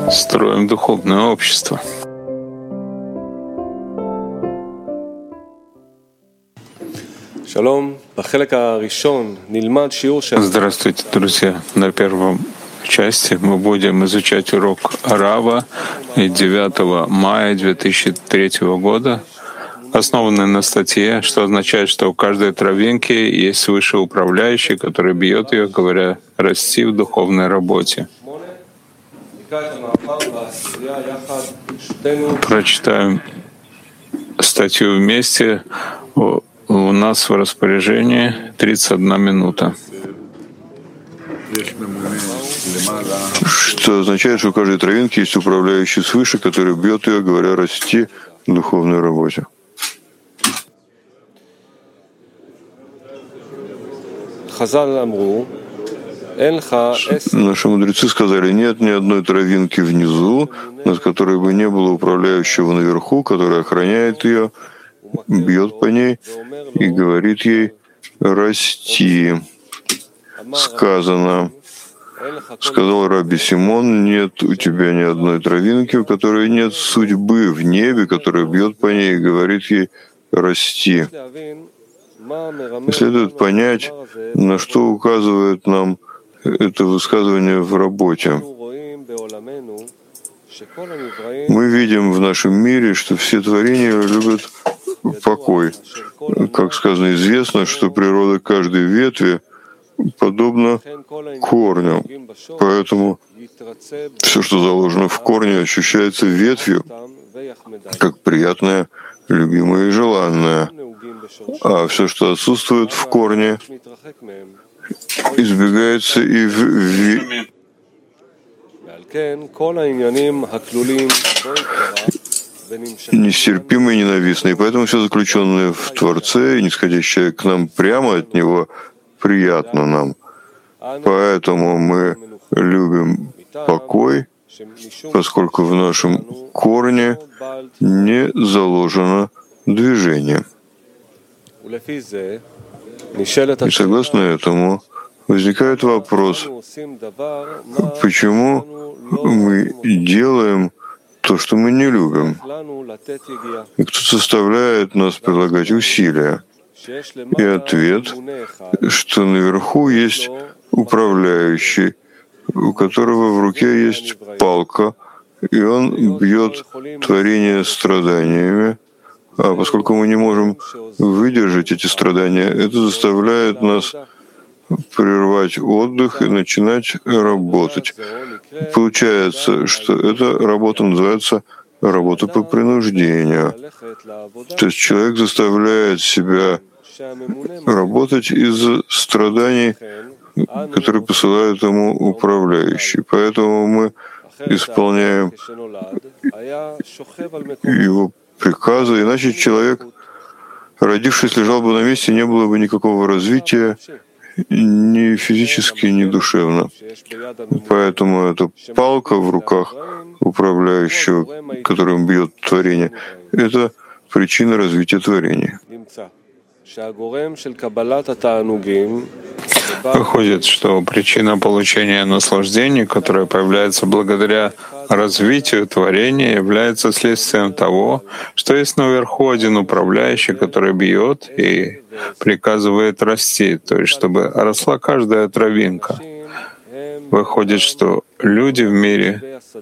Строим духовное общество. Здравствуйте, друзья. На первом части мы будем изучать урок Рава 9 мая 2003 года, основанный на статье, что означает, что у каждой травинки есть высший управляющий, который бьет ее, говоря, расти в духовной работе. Прочитаем статью вместе. У нас в распоряжении 31 минута. Что означает, что у каждой травинки есть управляющий свыше, который бьет ее, говоря, расти в духовной работе. Наши мудрецы сказали, нет ни одной травинки внизу, над которой бы не было управляющего наверху, который охраняет ее, бьет по ней и говорит ей «расти». Сказано, сказал Рабби Симон, нет у тебя ни одной травинки, у которой нет судьбы в небе, которая бьет по ней и говорит ей «расти». Следует понять, на что указывает нам это высказывание в работе. Мы видим в нашем мире, что все творения любят покой. Как сказано, известно, что природа каждой ветви подобна корню. Поэтому все, что заложено в корне, ощущается ветвью, как приятное, любимое и желанное. А все, что отсутствует в корне, избегается и нестерпимо и ненавистно. И поэтому все заключенное в Творце и нисходящее к нам прямо от Него приятно нам. Поэтому мы любим покой, поскольку в нашем корне не заложено движение. И согласно этому возникает вопрос, почему мы делаем то, что мы не любим, и кто заставляет нас прилагать усилия. И ответ, что наверху есть управляющий, у которого в руке есть палка, и он бьет творение страданиями. А поскольку мы не можем выдержать эти страдания, это заставляет нас прервать отдых и начинать работать. Получается, что эта работа называется работа по принуждению. То есть человек заставляет себя работать из страданий, которые посылают ему управляющий. Поэтому мы исполняем его приказы, иначе человек, родившись, лежал бы на месте, не было бы никакого развития ни физически, ни душевно. Поэтому эта палка в руках управляющего, которым бьет творение, это причина развития творения. Выходит, что причина получения наслаждений, которая появляется благодаря развитию творения, является следствием того, что есть наверху один управляющий, который бьет и приказывает расти, то есть чтобы росла каждая травинка. Выходит, что люди в мире